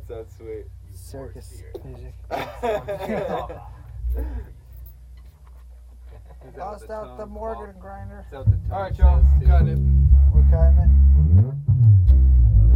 sounds sweet. Circus music. Tossed out the Morgan grinder. All Alright, y'all. Got it. We're cutting it.